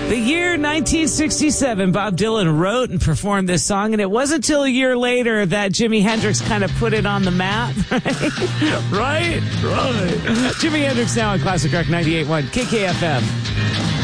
The year 1967, Bob Dylan wrote and performed this song, and it wasn't until a year later that Jimi Hendrix kind of put it on the map, right? Right. Jimi Hendrix now on Classic Rock 98.1 KKFM.